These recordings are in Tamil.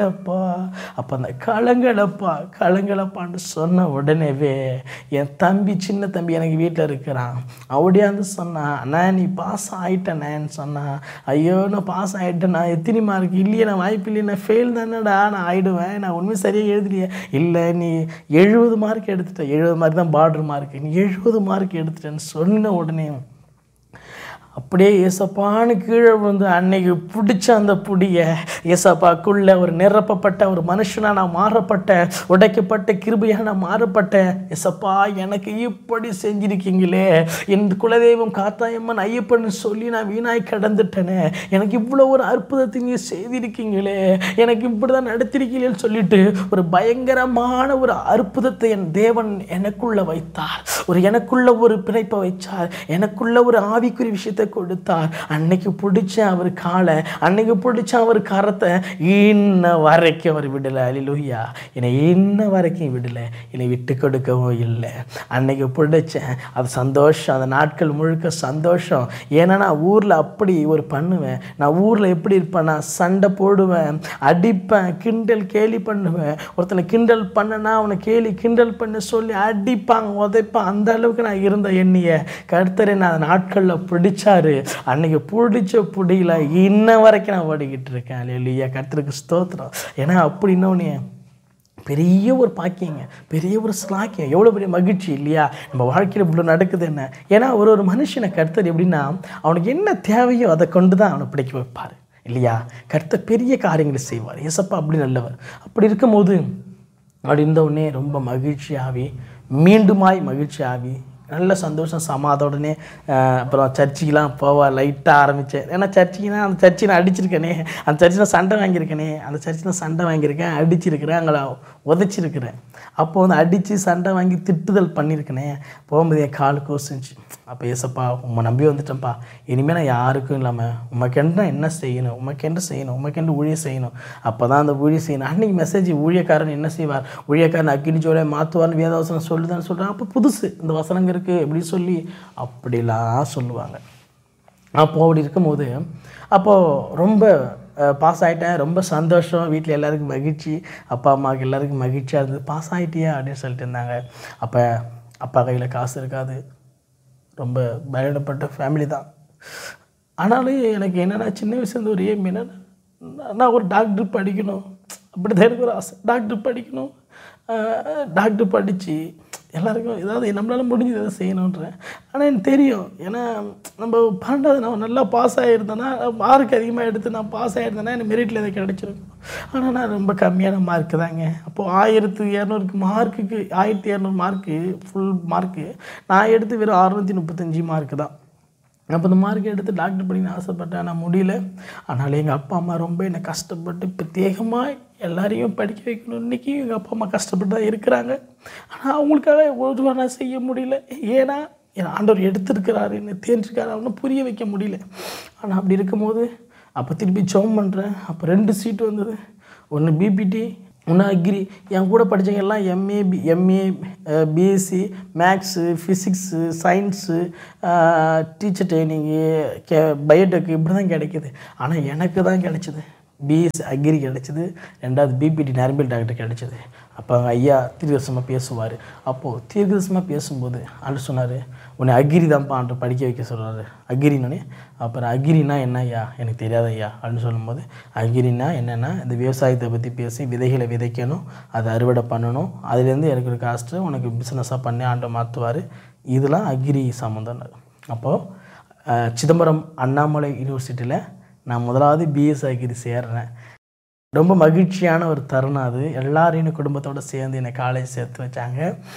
அப்பா அப்போ அந்த கலங்கலப்பா கலங்கலப்பான்னு சொன்ன உடனேவே என் தம்பி சின்ன தம்பி எனக்கு வீட்டில் இருக்கிறான். அப்படியாந்து சொன்னான், அண்ணா நீ பாஸ் ஆகிட்டேனேன்னு சொன்னான். ஐயோ நான் பாஸ் ஆகிட்டேண்ணா, எத்தனை மார்க்? இல்லையே நான் வாய்ப்பு இல்லையே, நான் ஃபெயில் தானேடா, நான் ஆகிடுவேன், நான் உண்மையை சரியாக எழுதுலையே. இல்லை நீ 70 மார்க் எடுத்துட்டேன், 70 மார்க் தான் பார்டர் மார்க், நீ 70 மார்க் எடுத்துட்டேன்னு சொன்ன உடனே அப்படியே ஏசப்பான்னு கீழே வந்து அன்னைக்கு பிடிச்ச அந்த புடியை ஏசப்பாக்குள்ள ஒரு நிரப்பப்பட்ட ஒரு மனுஷனாக நான் மாறப்பட்டேன், உடைக்கப்பட்ட கிருபையாக நான் மாறப்பட்டேன். ஏசப்பா எனக்கு இப்படி செஞ்சிருக்கீங்களே, என் குலதெய்வம் காத்தாயம்மன் ஐயப்பன்னு சொல்லி நான் வீணாய் கடந்துட்டேனே, எனக்கு இவ்வளோ ஒரு அற்புதத்தை நீங்கள் செய்திருக்கீங்களே, எனக்கு இப்படி தான் நடத்திருக்கீங்களேன்னு சொல்லிட்டு ஒரு பயங்கரமான ஒரு அற்புதத்தை என் தேவன் எனக்குள்ள வைத்தார். எனக்குள்ள ஒரு பிணைப்பை வைச்சார், எனக்குள்ள ஒரு ஆவிக்குறி விஷயத்தை கொடுத்தார். அன்னைக்கு பிடிச்ச அவர் காலை, அன்னைக்கு பிடிச்ச அவர் கரத்தை இன்ன வரைக்கும் அவர் விடலை. அல்லேலூயா. என்னை இன்ன வரைக்கும் விடலை, என்னை விட்டு கொடுக்கவும் இல்லை. அன்னைக்கு பிடிச்சேன், அது சந்தோஷம், அந்த நாட்கள் முழுக்க சந்தோஷம். ஏன்னா நான் ஊரில் அப்படி ஒரு பண்ணுவேன். நான் ஊரில் எப்படி இருப்பேன், நான் சண்டை போடுவேன், அடிப்பேன், கிண்டல் கேலி பண்ணுவேன். ஒருத்தனை கிண்டல் பண்ணனா அவனை கிண்டல் பண்ண சொல்லி அடிப்பாங்க, உதைப்பான். அந்த அளவுக்கு நான் இருந்த எண்ணிய கர்த்தரை நான் நாட்களில் பிடிச்சாரு. அன்னைக்கு பிடிச்ச புடியில இன்ன வரைக்கும் நான் ஓடிக்கிட்டு இருக்கேன். அல்லேலூயா. கர்த்தருக்கு ஸ்தோத்திரம். ஏன்னா அப்படி இன்னொன்று பெரிய ஒரு பாக்கியங்க, பெரிய ஒரு ஸ்லாக்கியம், எவ்வளோ பெரிய மகிழ்ச்சி இல்லையா? நம்ம வாழ்க்கையில் இவ்வளோ நடக்குது என்ன? ஏன்னா ஒரு மனுஷனை கர்த்தர் எப்படின்னா அவனுக்கு என்ன தேவையோ அதை கொண்டு தான் அவனை பிடிக்க வைப்பார் இல்லையா? கர்த்தர் பெரிய காரியங்களை செய்வார். ஏசப்பா அப்படி நல்லவர். அப்படி இருக்கும்போது அப்படி இருந்தவுடனே ரொம்ப மகிழ்ச்சியாகி, மீண்டுமாய் மகிழ்ச்சியாகி, நல்ல சந்தோஷம் சமாதோடனே அப்புறம் சர்ச்சுக்கெலாம் போவா லைட்டாக ஆரம்பித்தேன். ஏன்னா சர்ச்சுக்குனா அந்த சர்ச்சை நான் அடிச்சிருக்கேனே, அந்த சர்ச்சில் சண்டை வாங்கியிருக்கேனே, அந்த சர்ச்சில் சண்டை வாங்கியிருக்கேன், அடிச்சிருக்கிறேன், அங்கே உதச்சிருக்கிறேன். அப்போது வந்து அடித்து சண்டை வாங்கி திட்டுதல் பண்ணியிருக்கேனே. போகும்போது என் கால் கோசிச்சு. அப்போ ஏசப்பா உம்மை நம்பி வந்துட்டேன்ப்பா, இனிமேல் நான் யாருக்கும் இல்லாமல் உமக்கென்று நான் என்ன செய்யணும், உமக்கென்று ஊழியம் செய்யணும். அப்போ தான் அந்த ஊழியம் செய்யணும். அன்றைக்கி மெசேஜ் ஊழியக்காரன் என்ன செய்வார், ஊழியக்காரன் அக்கினி ஜோலை மாற்றுவார்னு வேதவசனம் சொல்லுதான்னு சொல்கிறான். அப்போ புதுசு இந்த வசனங்க இருக்குது எப்படி சொல்லி அப்படிலாம் சொல்லுவாங்க. அப்போது அப்படி இருக்கும்போது அப்போது ரொம்ப பாஸ் ஆகிட்டேன், ரொம்ப சந்தோஷம், வீட்டில் எல்லாருக்கும் மகிழ்ச்சி, அப்பா அம்மாவுக்கு எல்லாருக்கும் மகிழ்ச்சியாக இருந்தது. பாஸ் ஆகிட்டியா அப்படின்னு சொல்லிட்டு இருந்தாங்க. அப்போ அப்பா கையில் காசு இருக்காது, ரொம்ப பயப்பட்ட ஃபேமிலி தான். ஆனாலும் எனக்கு என்னென்னா சின்ன வயசுலேருந்து ஒரு ஏம் என்னென்னா நான் ஒரு டாக்டர் படிக்கணும், அப்படி தான் எனக்கு ஒரு ஆசை. டாக்டர் படிக்கணும், டாக்டர் படித்து எல்லாருக்கும் ஏதாவது நம்மளால் முடிஞ்சது எதாவது செய்யணுன்றேன். ஆனால் எனக்கு தெரியும், ஏன்னா நம்ம 12வது நான் நல்லா பாஸ் ஆகியிருந்தேன்னா, மார்க் அதிகமாக எடுத்து நான் பாஸ் ஆகியிருந்தேன்னா எனக்கு மெரிட்டில் எதாவது கிடச்சிருக்கும். ஆனால் நான் ரொம்ப கம்மியான மார்க்கு தாங்க. அப்போது 1200 மார்க்குக்கு 1200 மார்க்கு ஃபுல் மார்க்கு நான் எடுத்து வெறும் 635 மார்க்கு தான். அப்போ இந்த மார்க் எடுத்து டாக்டர் படிக்கணும்னு ஆசைப்பட்டேன், நான் முடியல. ஆனாலும் எங்கள் அப்பா அம்மா ரொம்ப என்னை கஷ்டப்பட்டு பிரத்யேகமாக எல்லாரையும் படிக்க வைக்கணும். இன்றைக்கி எங்கள் அப்பா அம்மா கஷ்டப்பட்டு தான் இருக்கிறாங்க. ஆனால் அவங்களுக்காக ஒரு நான் செய்ய முடியல. ஏன்னா என் ஆண்டவர் எடுத்துருக்கிறாரு, என்னை தேர்ந்துருக்காரு, அவனை புரிய வைக்க முடியல. ஆனால் அப்படி இருக்கும்போது அப்போ திருப்பி ஜெபம் பண்ணுறேன். அப்போ 2 சீட்டு வந்தது, ஒன்று பிபிடி, ஒன்று அக்ரி. என் கூட படித்தவங்க எல்லாம் MA BSc maths, physics, science, teacher training, biotech இப்படி தான் கிடைக்கிது. ஆனால் எனக்கு தான் கிடைச்சிது பிஎஸ்சி அக்ரி கிடச்சிது, 2வது பிபிடி நரம்பியல் டாக்டர் கிடச்சிது. அப்போ ஐயா தீர்க்கதரிசனமாக பேசுவார். அப்போது தீர்க்கதரிசனமாக பேசும்போது ஆண்டு சொன்னார், உன்னை அக்ரி தான்ப்பா ஆண்டு படிக்க வைக்க சொல்கிறாரு. அக்ரினோடனே அப்புறம் அக்ரினா என்ன ஐயா, எனக்கு தெரியாத ஐயா அப்படின்னு சொல்லும்போது, அக்ரினா என்னென்னா இந்த விவசாயத்தை பற்றி பேசி விதைகளை விதைக்கணும், அதை அறுவடை பண்ணணும், அதுலேருந்து எனக்கு ஒரு காஸ்ட்டு உனக்கு பிஸ்னஸாக பண்ணி ஆண்டை மாற்றுவார், இதெல்லாம் அக்ரி சம்மந்தம். அப்போது சிதம்பரம் அண்ணாமலை யூனிவர்சிட்டியில் நான் முதலாவது பிஎஸ்சி அக்ரி சேர்றேன். ரொம்ப மகிழ்ச்சியான ஒரு தருணம் அது. எல்லாரையும் குடும்பத்தோடு சேர்ந்து என்னை காலேஜ் சேர்த்து வச்சாங்க.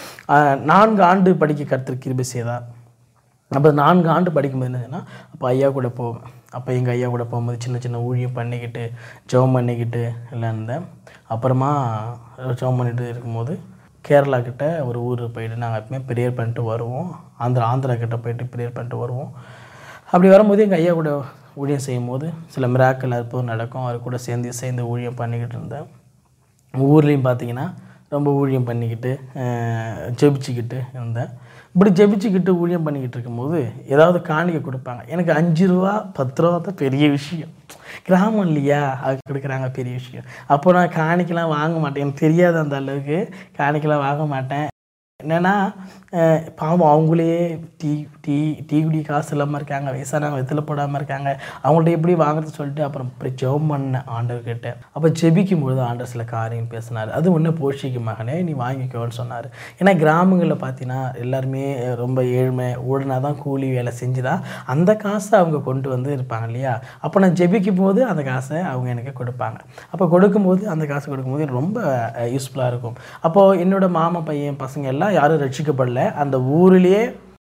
4 ஆண்டு படிக்க கர்த்தர் கிருபை செய்தார். அப்போ 4 ஆண்டு படிக்கும்போது என்னதுன்னா, அப்போ ஐயா கூட போவேன். அப்போ எங்கள் ஐயா கூட போகும்போது சின்ன சின்ன ஊழியம் பண்ணிக்கிட்டு ஜெபம் பண்ணிக்கிட்டு எல்லாம் இருந்தேன். அப்புறமா ஜெபம் பண்ணிட்டு இருக்கும்போது கேரளா கிட்ட ஒரு ஊர் போயிட்டு நாங்கள் எப்பவுமே ப்ரேயர் பண்ணிட்டு வருவோம். ஆந்திரா கிட்ட போயிட்டு ப்ரேயர் பண்ணிட்டு வருவோம். அப்படி வரும்போது எங்கள் ஐயா கூட ஊழியம் செய்யும் போது சில மிராக்கள் அற்புதம் நடக்கும். அவர் கூட சேர்ந்து ஊழியம் பண்ணிக்கிட்டு இருந்தேன். ஊர்லேயும் பார்த்தீங்கன்னா ரொம்ப ஊழியம் பண்ணிக்கிட்டு ஜெபிச்சுக்கிட்டு இருந்தேன். இப்படி ஜெபிச்சுக்கிட்டு ஊழியம் பண்ணிக்கிட்டு இருக்கும்போது ஏதாவது காணிக்கை கொடுப்பாங்க. எனக்கு 5 ரூபா 10 ரூபா தான் பெரிய விஷயம். கிராமம் இல்லையா, அது கொடுக்குறாங்க பெரிய விஷயம். அப்போ நான் காணிக்கலாம் வாங்க மாட்டேன், எனக்கு தெரியாது அந்த அளவுக்கு. காணிக்கலாம் வாங்க மாட்டேன். என்னென்னா பாவம் அவங்களே டீ டீ டீ குடி காசு இல்லாமல் இருக்காங்க, வயசானவங்க வெத்தலை போடாமல் இருக்காங்க, அவங்கள்ட்ட எப்படி வாங்குறது சொல்லிட்டு அப்புறம் இப்படி ஜெபம் பண்ணேன் ஆண்டவர்கிட்ட. அப்போ ஜெபிக்கும்பொழுது ஆண்டவர் சில காரியம் பேசினார். அது ஒன்று போஷிக்கு மகனே நீ வாங்கிக்கோன்னு சொன்னார். ஏன்னா கிராமங்களில் பார்த்தீங்கன்னா எல்லாருமே ரொம்ப ஏழ்மை, ஓடுனா தான் கூலி வேலை செஞ்சு தான் அந்த காசை அவங்க கொண்டு வந்து இருப்பாங்க இல்லையா. அப்போ நான் ஜெபிக்கும் போது அந்த காசை அவங்க எனக்கு கொடுப்பாங்க. அப்போ கொடுக்கும்போது அந்த காசு கொடுக்கும்போது எனக்கு ரொம்ப யூஸ்ஃபுல்லாக இருக்கும். அப்போது என்னோட மாமா பையன் பசங்க எல்லாம் யாரும் ரட்சிக்கப்படல. அந்த ஊரிலேயே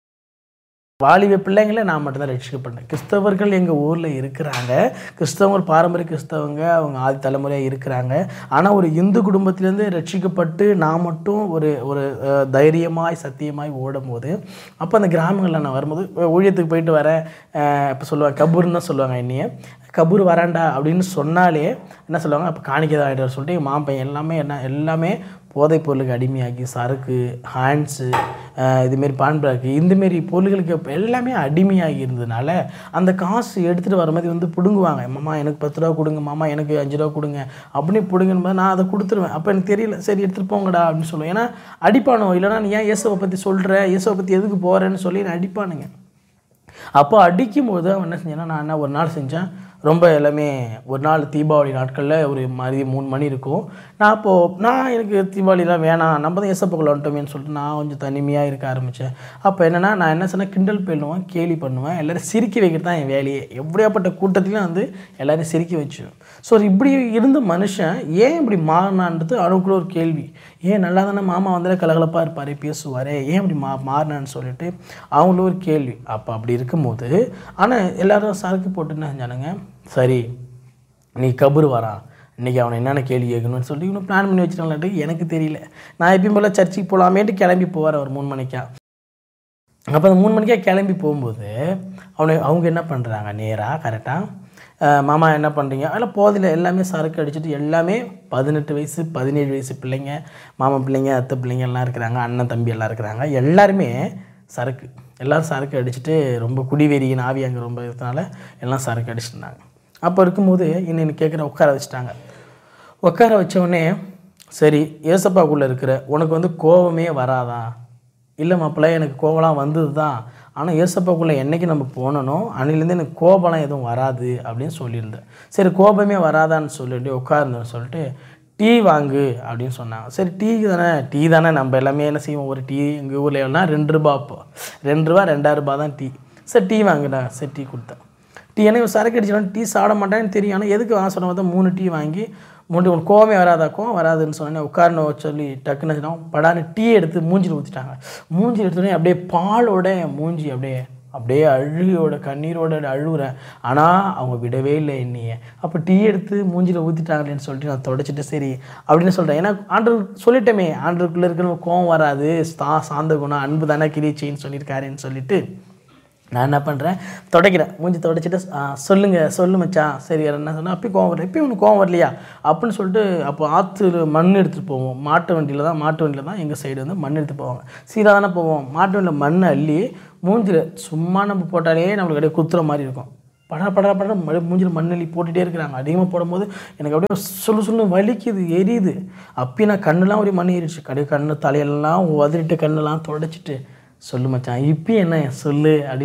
வாலிப பிள்ளைங்களே நான் மட்டும்தான் ரட்சிக்கப்பட்டேன். கிறிஸ்தவர்கள் எங்கள் ஊரில் இருக்கிறாங்க, கிறிஸ்தவங்கள் பாரம்பரிய கிறிஸ்தவங்க, அவங்க ஆதி தலைமுறையாக இருக்கிறாங்க. ஆனால் ஒரு இந்து குடும்பத்திலேருந்து ரட்சிக்கப்பட்டு நான் மட்டும் ஒரு ஒரு தைரியமாய் சத்தியமாய் ஓடும் போது, அப்போ அந்த கிராமங்களில் நான் வரும்போது ஊழியத்துக்கு போயிட்டு வரேன். இப்போ சொல்லுவாங்க கபூர்னு தான் சொல்லுவாங்க என்னைய. கபூர் வராண்டா அப்படின்னு சொன்னாலே என்ன சொல்லுவாங்க, அப்போ காணிக்கை தான் ஆகிட்டு சொல்லிட்டு எங்கள் மாம்பையன் எல்லாமே போதைப் பொருளுக்கு அடிமையாகி சரக்கு, ஹேண்ட்ஸு, இதுமாரி பான்பராக்கு இந்தமாரி பொருள்களுக்கு எல்லாமே அடிமையாகி இருந்ததுனால அந்த காசு எடுத்துகிட்டு வர மாதிரி வந்து பிடுங்குவாங்க. மாமா எனக்கு 10 ரூபா கொடுங்க, மாமா எனக்கு 5 ரூபா கொடுங்க அப்படி பிடுங்கும்போது நான் அதை கொடுத்துருவேன். அப்போ எனக்கு தெரியல, சரி எடுத்துகிட்டு போங்கடா அப்படின்னு சொல்லுவேன். ஏன்னா அடிப்பானோ, இல்லைனா நீ ஏன் இயேசுவை பற்றி சொல்கிற, இயேசுவை பற்றி எதுக்கு போகிறேன்னு சொல்லி நான் அடிப்பானுங்க. அப்போ அடிக்கும்போது அவன் என்ன செஞ்சான்னா, நான் என்ன ஒரு நாள் செஞ்சேன், ரொம்ப எல்லாமே ஒரு நாள் தீபாவளி நாட்களில் ஒரு மாதிரி 3 மணி இருக்கும். நான் எனக்கு தீபாவளிலாம் வேணாம், நம்ம தான் ஏசப்பாக்குள்ள வந்துட்டோமேன்னு சொல்லிட்டு நான் கொஞ்சம் தனிமையாக இருக்க ஆரம்பித்தேன். அப்போ என்னென்னா நான் என்ன சொன்னேன், கிண்டல் பண்ணுவேன், கேலி பண்ணுவேன், எல்லோரும் சிரிக்க வைக்கிறது தான் என் வேலையே. எப்படியாப்பட்ட கூட்டத்திலையும் வந்து எல்லோரும் சிரிக்க வச்சுவேன். ஸோ இப்படி இருந்த மனுஷன் ஏன் இப்படி மாறினான்றது அவனுக்குள்ள ஒரு கேள்வி. ஏன் நல்லா தானே மாமா வந்து கலகலப்பாக இருப்பார், பேசுவார், ஏன் இப்படி மாறினான்னு சொல்லிட்டு அவங்கள ஒரு கேள்வி. அப்போ அப்படி இருக்கும்போது ஆனால் எல்லோரும் சரக்கு போட்டு என்ன செஞ்சானுங்க, சரி நீ கபூர் வரான், இன்றைக்கி அவனை என்னென்ன கேள்வி கேட்கணும்னு சொல்லிட்டு இவனை பிளான் பண்ணி வச்சுட்டாங்களாட்டு எனக்கு தெரியல. நான் எப்பயும் போல் சர்ச்சுக்கு போகலாமேட்டு கிளம்பி போவார் ஒரு 3 மணிக்கா. அப்போ அந்த 3 மணிக்கா கிளம்பி போகும்போது அவங்க என்ன பண்ணுறாங்க, நேராக கரெக்டாக மாமா என்ன பண்ணுறீங்க, அதில் போதில் எல்லாமே சரக்கு அடிச்சுட்டு எல்லாமே 18 வயசு 17 வயசு பிள்ளைங்க, மாமா பிள்ளைங்க, அத்தை பிள்ளைங்க எல்லாம் இருக்கிறாங்க, அண்ணன் தம்பி எல்லாம் இருக்கிறாங்க, எல்லாருமே எல்லோரும் சரக்கு அடிச்சுட்டு ரொம்ப குடிவெறியின் ஆவி அங்கே ரொம்ப இருக்கிறதுனால எல்லாம் சரக்கு அடிச்சுட்டாங்க. அப்போ இருக்கும்போது இன்னும் கேட்குற உட்கார வச்சுட்டாங்க. உட்கார வச்சோடனே சரி ஏசப்பாக்குள்ளே இருக்கிற உனக்கு வந்து கோபமே வராதா, இல்லை மாப்பிள்ளை எனக்கு கோபம்லாம் வந்தது தான், ஆனால் ஏசப்பாக்குள்ளே என்றைக்கு நம்ம போனனோ அன்னிலேருந்து எனக்கு கோபம்லாம் எதுவும் வராது அப்படின்னு சொல்லியிருந்தேன். சரி கோபமே வராதான்னு சொல்லிட்டு உட்கார்ந்தேன்னு சொல்லிட்டு டீ வாங்கு அப்படின்னு சொன்னாங்க. சரி டீ தானே நம்ம எல்லாமே என்ன செய்வோம், ஒரு டீ எங்கள் ஊரில் எல்லாம் 2 ரூபா, அப்போ 2 ரூபா 2,000 ரூபா தான் டீ. சரி டீ வாங்குடா, சரி டீ கொடுத்தேன். டீ எனக்கு சரக்கு அடிச்சிடலாம், டீ சாப்பிட மாட்டேன்னு தெரியும், ஆனால் எதுக்கு வாங்க சொன்ன பார்த்தா 3 டீ வாங்கி உனக்கு கோவமே வராதா, கோவம் வராதுன்னு சொன்னேன். உட்காரணும் சொல்லி டக்குன்னு படான்னு டீ எடுத்து மூஞ்சில் ஊற்றிட்டாங்க. மூஞ்சில் எடுத்தோடனே அப்படியே பாலோட மூஞ்சி அப்படியே அழுகையோட கண்ணீரோட அழுகுறேன். ஆனால் அவங்க விடவே இல்லை என்னைய. அப்போ டீ எடுத்து மூஞ்சில் ஊற்றிட்டாங்களேன்னு சொல்லிட்டு நான் தொடச்சிட்டு சரி அப்படின்னு சொல்கிறேன். ஏன்னா ஆண்டவர் சொல்லிட்டோமே, ஆண்டவருக்குள்ளே இருக்கிறவங்க கோவம் வராது, சாந்த குணம், அன்பு தானே கிரிச்சைன்னு சொல்லியிருக்காருன்னு சொல்லிட்டு நான் என்ன பண்ணுறேன், துடைக்கிறேன், மூஞ்சி துடைச்சிட்டு சொல்லு மச்சான், சரி என்ன சொன்னால் அப்பயும் கோவம் வரல, எப்பயும் ஒன்று கோவம் வரலையா அப்படின்னு சொல்லிட்டு. அப்போ ஆற்று மண் எடுத்துகிட்டு போவோம், மாட்டு வண்டியில் தான் எங்கள் சைடு வந்து மண் எடுத்து போவாங்க, சீராக தானே போவோம். மாட்டு வண்டியில் மண் அள்ளி மூஞ்சில் சும்மா நம்ம போட்டாலே நம்மளுக்கு அப்படியே குத்துற மாதிரி இருக்கும். பட மூஞ்சில் மண் அள்ளி போட்டுகிட்டே இருக்கிறாங்க. அதிகமாக போடும்போது எனக்கு அப்படியே சொல்லு வலிக்குது, எரியுது. அப்பயும் நான் கண்ணெலாம் ஒரு மண் ஏறிடுச்சு, கண்ணு தலையெல்லாம் உதறிட்டு கண்ணெல்லாம் துடைச்சிட்டு சொல்லு மச்சான் இப்பயும் என்ன சொல்லு அப்படி